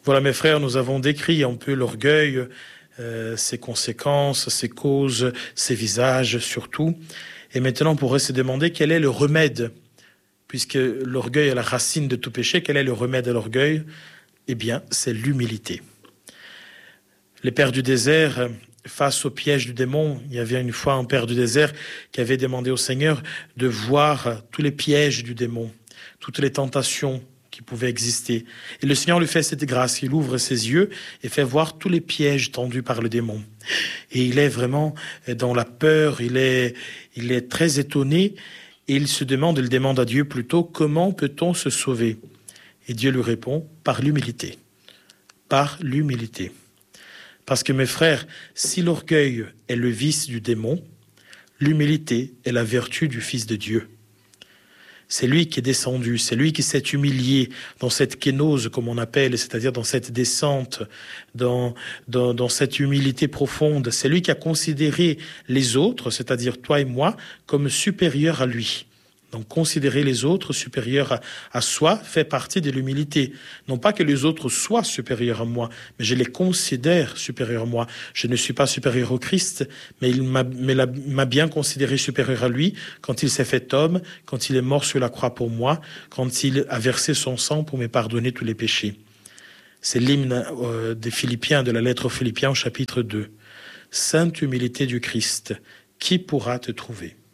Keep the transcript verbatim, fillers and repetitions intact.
Voilà, mes frères, nous avons décrit un peu l'orgueil, euh, ses conséquences, ses causes, ses visages surtout. Et maintenant, on pourrait se demander quel est le remède, puisque l'orgueil est la racine de tout péché. Quel est le remède à l'orgueil? Eh bien, c'est l'humilité. Les pères du désert, face au piège du démon, il y avait une fois un père du désert qui avait demandé au Seigneur de voir tous les pièges du démon, toutes les tentations qui pouvaient exister. Et le Seigneur lui fait cette grâce, il ouvre ses yeux et fait voir tous les pièges tendus par le démon. Et il est vraiment dans la peur, il est, il est très étonné et il se demande, il demande à Dieu plutôt, comment peut-on se sauver? Et Dieu lui répond, par l'humilité. Par l'humilité. Parce que mes frères, si l'orgueil est le vice du démon, l'humilité est la vertu du Fils de Dieu. C'est lui qui est descendu, c'est lui qui s'est humilié dans cette kénose, comme on appelle, c'est-à-dire dans cette descente, dans, dans, dans cette humilité profonde. C'est lui qui a considéré les autres, c'est-à-dire toi et moi, comme supérieurs à lui. Donc considérer les autres supérieurs à, à soi fait partie de l'humilité. Non pas que les autres soient supérieurs à moi, mais je les considère supérieurs à moi. Je ne suis pas supérieur au Christ, mais il m'a, mais la, m'a bien considéré supérieur à lui quand il s'est fait homme, quand il est mort sur la croix pour moi, quand il a versé son sang pour me pardonner tous les péchés. C'est l'hymne euh, des Philippiens, de la lettre aux Philippiens au chapitre deux. Sainte humilité du Christ, qui pourra te trouver?